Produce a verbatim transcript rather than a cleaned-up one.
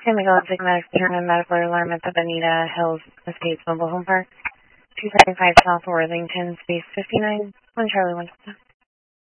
San Miguel Sigmatic determined medical alarm at the Bonita Hills Estates Mobile Home Park, two seventy-five South Worthington, space fifty-nine, one Charlie one.